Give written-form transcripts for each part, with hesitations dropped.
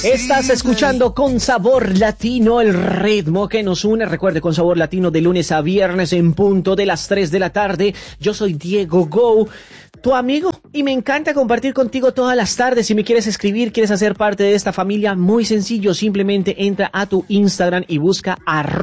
Estás escuchando Con Sabor Latino, el ritmo que nos une. Recuerde, Con Sabor Latino de lunes a viernes en punto de las 3 de la tarde. Yo soy Diego Go, tu amigo, y me encanta compartir contigo todas las tardes. Si me quieres escribir, quieres hacer parte de esta familia, muy sencillo, simplemente entra a tu Instagram y busca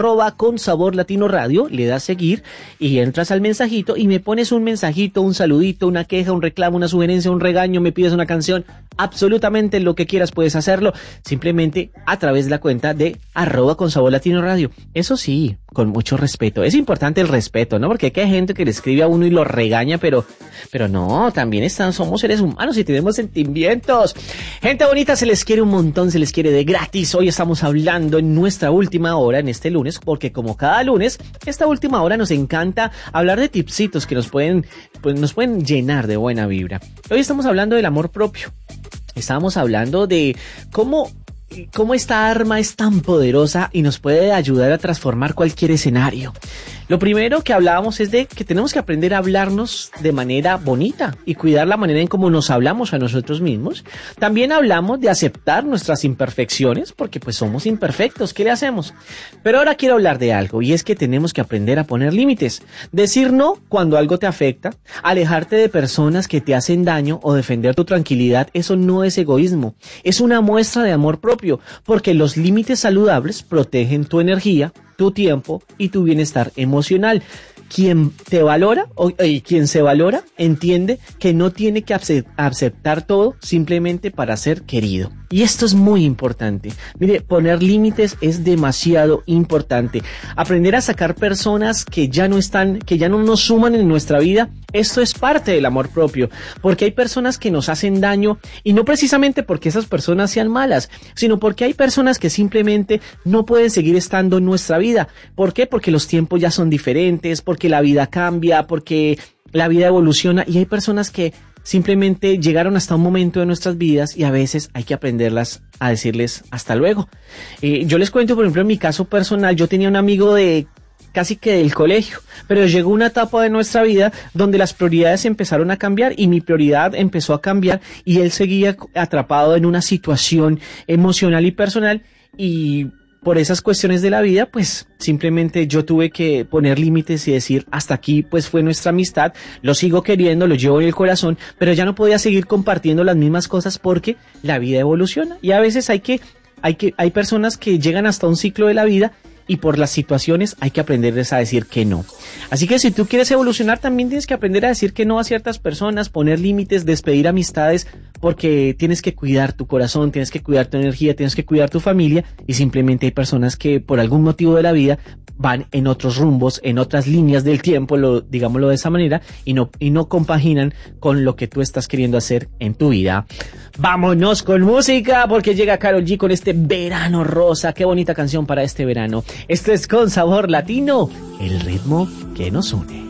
@consaborlatinoradio, le das seguir y entras al mensajito y me pones un mensajito, un saludito, una queja, un reclamo, una sugerencia, un regaño, me pides una canción, absolutamente lo que quieras puedes hacerlo, simplemente a través de la cuenta de @consaborlatinoradio. Eso sí, con mucho respeto. Es importante el respeto, ¿no? Porque hay gente que le escribe a uno y lo regaña, pero no, también somos seres humanos y tenemos sentimientos. Gente bonita, se les quiere un montón, se les quiere de gratis. Hoy estamos hablando en nuestra última hora, en este lunes, porque como cada lunes, esta última hora nos encanta hablar de tipsitos que nos pueden llenar de buena vibra. Hoy estamos hablando del amor propio. Estábamos hablando de cómo esta arma es tan poderosa y nos puede ayudar a transformar cualquier escenario. Lo primero que hablábamos es de que tenemos que aprender a hablarnos de manera bonita y cuidar la manera en cómo nos hablamos a nosotros mismos. También hablamos de aceptar nuestras imperfecciones, porque pues somos imperfectos, ¿qué le hacemos? Pero ahora quiero hablar de algo, y es que tenemos que aprender a poner límites. Decir no cuando algo te afecta, alejarte de personas que te hacen daño o defender tu tranquilidad, eso no es egoísmo, es una muestra de amor propio, porque los límites saludables protegen tu energía, tu tiempo y tu bienestar emocional. Quien te valora y quien se valora entiende que no tiene que aceptar todo simplemente para ser querido. Y esto es muy importante. Mire, poner límites es demasiado importante. Aprender a sacar personas que ya no nos suman en nuestra vida. Esto es parte del amor propio, porque hay personas que nos hacen daño y no precisamente porque esas personas sean malas, sino porque hay personas que simplemente no pueden seguir estando en nuestra vida. ¿Por qué? Porque los tiempos ya son diferentes, porque la vida cambia, porque la vida evoluciona y hay personas que simplemente llegaron hasta un momento de nuestras vidas y a veces hay que aprenderlas a decirles hasta luego. Yo les cuento, por ejemplo, en mi caso personal, yo tenía un amigo de casi que del colegio, pero llegó una etapa de nuestra vida donde las prioridades empezaron a cambiar y mi prioridad empezó a cambiar y él seguía atrapado en una situación emocional y personal y por esas cuestiones de la vida, pues simplemente yo tuve que poner límites y decir hasta aquí pues fue nuestra amistad, lo sigo queriendo, lo llevo en el corazón, pero ya no podía seguir compartiendo las mismas cosas porque la vida evoluciona y a veces hay personas que llegan hasta un ciclo de la vida y por las situaciones hay que aprenderles a decir que no. Así que si tú quieres evolucionar también tienes que aprender a decir que no a ciertas personas, poner límites, despedir amistades, porque tienes que cuidar tu corazón, tienes que cuidar tu energía, tienes que cuidar tu familia y simplemente hay personas que por algún motivo de la vida van en otros rumbos, en otras líneas del tiempo, digámoslo de esa manera, y no compaginan con lo que tú estás queriendo hacer en tu vida. Vámonos con música, porque llega Karol G con este Verano Rosa. Qué bonita canción para este verano. Esto es Con Sabor Latino, el ritmo que nos une.